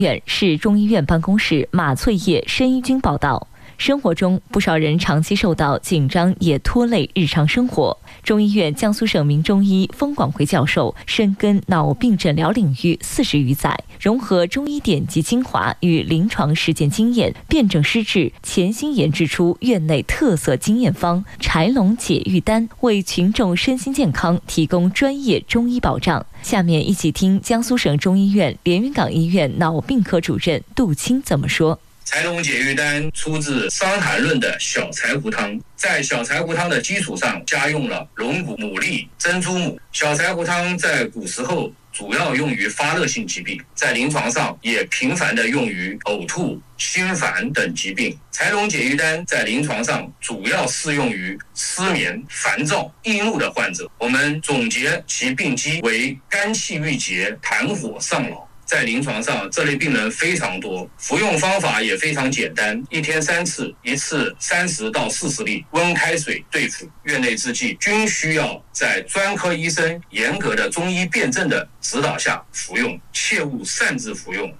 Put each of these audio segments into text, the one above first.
市中医院办公室马翠叶申医军报道，生活中不少人长期受到紧张，也拖累日常生活。中医院江苏省名中医封广辉教授深耕脑病诊疗领域40余载，融合中医典籍精华与临床实践经验，辨证施治，潜心研制出院内特色经验方柴龙解郁丹，为群众身心健康提供专业中医保障。下面一起听江苏省中医院连云港医院脑病科主任杜青怎么说。 柴龙解郁丹出自《伤寒论》的小柴胡汤，在小柴胡汤的基础上加用了龙骨、牡蛎、珍珠母。小柴胡汤在古时候主要用于发热性疾病，在临床上也频繁地用于呕吐、心烦等疾病。柴龙解郁丹在临床上主要适用于失眠、烦躁、易怒的患者。我们总结其病机为肝气郁结、痰火上脑。在临床上，这类病人非常多，服用方法也非常简单，1天3次，一次30到40粒温开水对服。院内制剂均需要在专科医生严格的中医辨证的指导下服用，切勿擅自服用。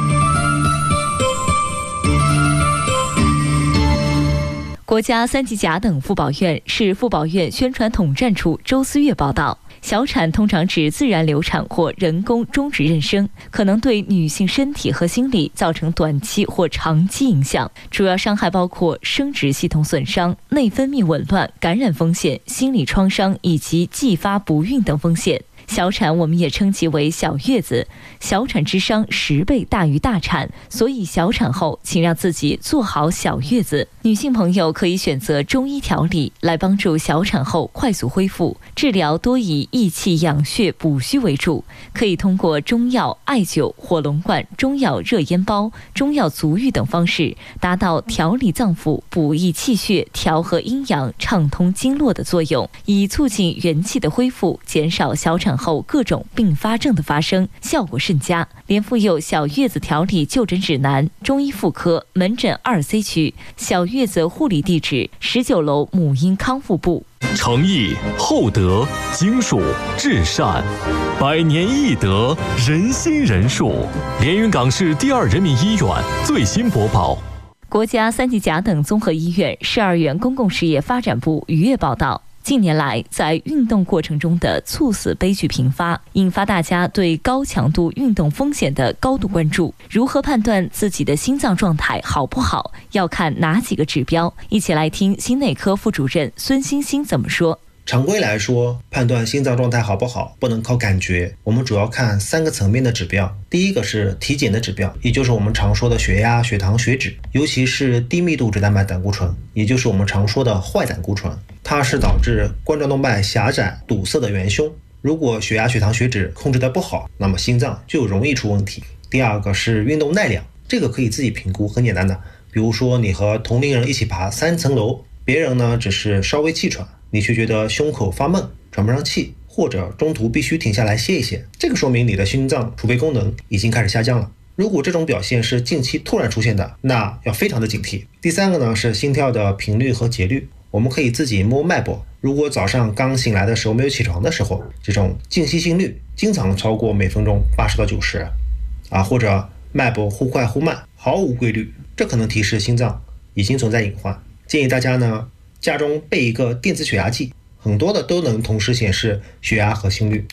国家3级甲等妇保院市妇保院宣传统战处周思月报道，小产通常指自然流产或人工终止妊娠，可能对女性身体和心理造成短期或长期影响，主要伤害包括生殖系统损伤、内分泌紊乱、感染风险、心理创伤以及继发不孕等风险。小产我们也称其为小月子，小产之伤10倍大于大产，所以小产后请让自己做好小月子。女性朋友可以选择中医调理来帮助小产后快速恢复，治疗多以益气养血补虚为主，可以通过中药、艾灸、火龙罐、中药热烟包、中药足浴等方式，达到调理脏腑、补益气血、调和阴阳、畅通经络的作用，以促进元气的恢复，减少小产后各种并发症的发生，效果甚佳。连附有小月子调理就诊指南、中医妇科门诊2C 区，小月子护理地址19楼母婴康复部。 诚意、厚德、经术、至善，100年义德，人心仁术。连云港市第2人民医院最新播报。 国家3级甲等综合医院市2院公共事业发展部逾月报道，近年来，在运动过程中的猝死悲剧频发，引发大家对高强度运动风险的高度关注。如何判断自己的心脏状态好不好，要看哪几个指标？一起来听心内科副主任孙欣欣怎么说。 常规来说，判断心脏状态好不好不能靠感觉，我们主要看3个层面的指标。第一个是体检的指标，也就是我们常说的血压、血糖、血脂，尤其是低密度脂蛋白胆固醇，也就是我们常说的坏胆固醇，它是导致冠状动脉狭窄堵塞的元凶。如果血压、血糖、血脂控制得不好，那么心脏就容易出问题。第二个是运动耐量，这个可以自己评估，很简单的，比如说你和同龄人一起爬3层楼，别人呢只是稍微气喘，你却觉得胸口发闷、喘不上气，或者中途必须停下来歇一歇，这个说明你的心脏储备功能已经开始下降了。如果这种表现是近期突然出现的，那要非常的警惕。第3个呢是心跳的频率和节律，我们可以自己摸脉搏，如果早上刚醒来的时候没有起床的时候，这种静息心率经常超过每分钟80到90或者脉搏忽快忽慢，毫无规律，这可能提示心脏已经存在隐患。建议大家呢家中备一个电子血压计，很多的都能同时显示血压和心率。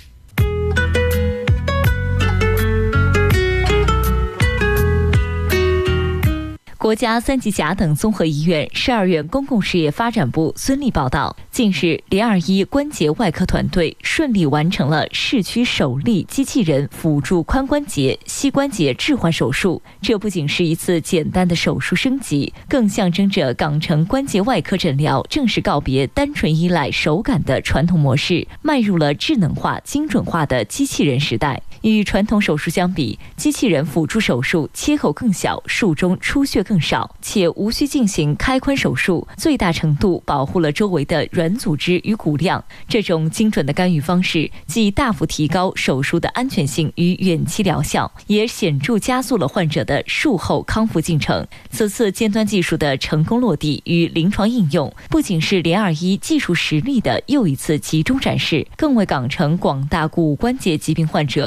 国家3级甲等综合医院市2院公共事业发展部孙丽报道，近日联21关节外科团队顺利完成了市区首例机器人辅助髋关节、膝关节置换手术。这不仅是一次简单的手术升级，更象征着港城关节外科诊疗正式告别单纯依赖手感的传统模式，迈入了智能化、精准化的机器人时代。与传统手术相比，机器人辅助手术切口更小，术中出血更少，且无需进行开髋手术，最大程度保护了周围的软组织与骨量。这种精准的干预方式既大幅提高手术的安全性与远期疗效，也显著加速了患者的术后康复进程。此次尖端技术的成功落地与临床应用，不仅是联21技术实力的又一次集中展示，更为港城广大骨关节疾病患者